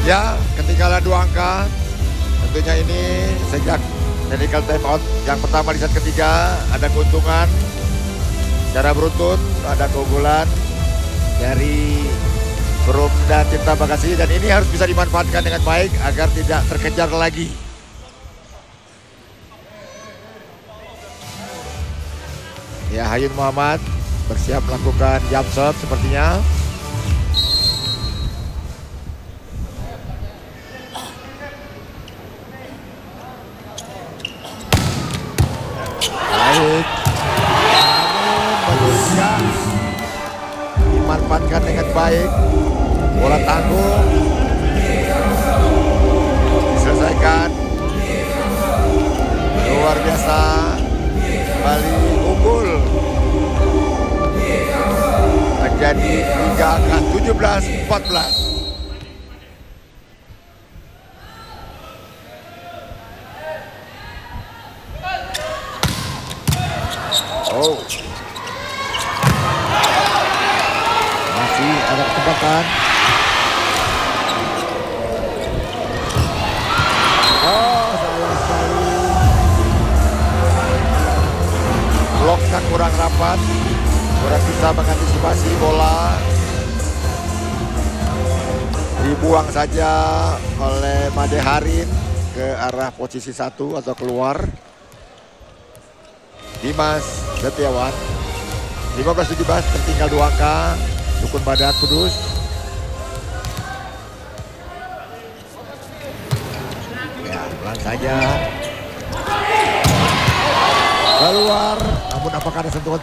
Ya, ketinggalan 2 angka. Tentunya ini sejak technical time out yang pertama di set ketiga ada keuntungan secara beruntun, ada keunggulan dari Brum dan Tirta Bekasi, dan ini harus bisa dimanfaatkan dengan baik agar tidak terkejar lagi. Ya, Hayun Muhammad bersiap melakukan jump shot sepertinya. Baik, namun dimanfaatkan dengan baik. Bola tanggung diselesaikan. Luar biasa, Bali unggul menjadi 3 angka 17-14. Oh, masih ada kesempatan. Oh, sayang sekali. Bloknya kurang rapat, kurang bisa mengantisipasi bola. Dibuang saja oleh Made Harin ke arah posisi 1 atau keluar. Dimas Setiawan 15-17, tertinggal 2 angka. Dukun Badat Kudus. Ya, pelan saja keluar, namun apakah ada sentuhan